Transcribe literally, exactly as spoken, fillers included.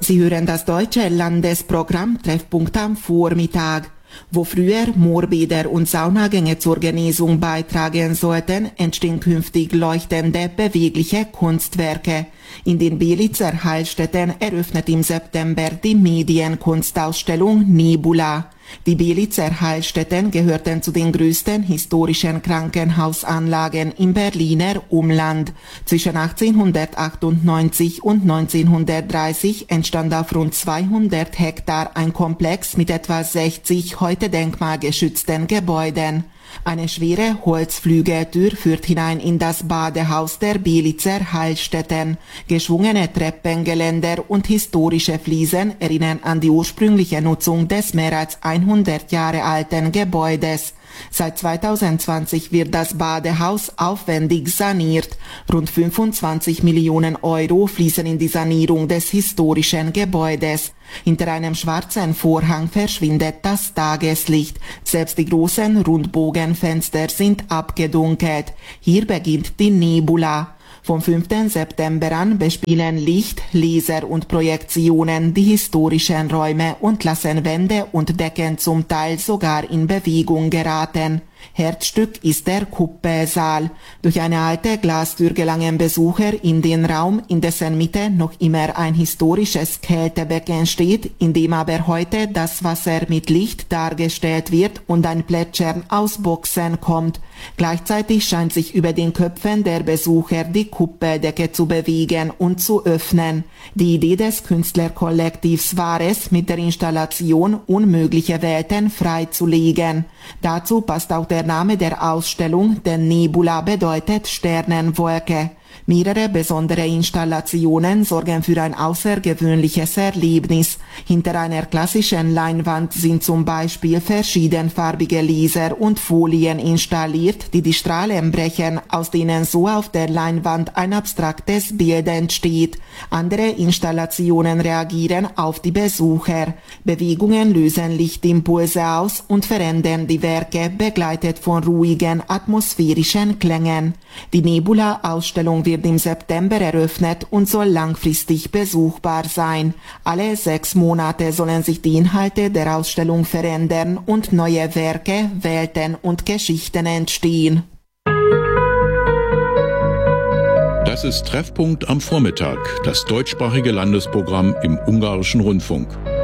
Sie hören das deutsche Landesprogramm Treffpunkt am Vormittag. Wo früher Moorbäder und Saunagänge zur Genesung beitragen sollten, entstehen künftig leuchtende, bewegliche Kunstwerke. In den Belitzer Heilstätten eröffnet im September die Medienkunstausstellung Nebula. Die Belitzer Heilstätten gehörten zu den größten historischen Krankenhausanlagen im Berliner Umland. Zwischen achtzehnhundertachtundneunzig und neunzehnhundertdreißig entstand auf rund zweihundert Hektar ein Komplex mit etwa sechzig heute denkmalgeschützten Gebäuden. Eine schwere Holzflügeltür führt hinein in das Badehaus der Belitzer Heilstätten. Geschwungene Treppengeländer und historische Fliesen erinnern an die ursprüngliche Nutzung des mehr als hundert Jahre alten Gebäudes. Seit zweitausendzwanzig wird das Badehaus aufwendig saniert. Rund fünfundzwanzig Millionen Euro fließen in die Sanierung des historischen Gebäudes. Hinter einem schwarzen Vorhang verschwindet das Tageslicht. Selbst die großen Rundbogenfenster sind abgedunkelt. Hier beginnt die Nebula. Vom fünften September an bespielen Licht, Laser und Projektionen die historischen Räume und lassen Wände und Decken zum Teil sogar in Bewegung geraten. Herzstück ist der Kuppelsaal. Durch eine alte Glastür gelangen Besucher in den Raum, in dessen Mitte noch immer ein historisches Kältebecken steht, in dem aber heute das Wasser mit Licht dargestellt wird und ein Plätschern aus Boxen kommt. Gleichzeitig scheint sich über den Köpfen der Besucher die Kuppeldecke zu bewegen und zu öffnen. Die Idee des Künstlerkollektivs war es, mit der Installation unmögliche Welten freizulegen. Dazu passt auch der Name der Ausstellung, denn Nebula bedeutet Sternenwolke. Mehrere besondere Installationen sorgen für ein außergewöhnliches Erlebnis. Hinter einer klassischen Leinwand sind zum Beispiel verschiedenfarbige Laser und Folien installiert, die die Strahlen brechen, aus denen so auf der Leinwand ein abstraktes Bild entsteht. Andere Installationen reagieren auf die Besucher. Bewegungen lösen Lichtimpulse aus und verändern die Werke, begleitet von ruhigen, atmosphärischen Klängen. Die Nebula-Ausstellung wird im September eröffnet und soll langfristig besuchbar sein. Alle sechs Monate sollen sich die Inhalte der Ausstellung verändern und neue Werke, Welten und Geschichten entstehen. Das ist Treffpunkt am Vormittag, das deutschsprachige Landesprogramm im Ungarischen Rundfunk.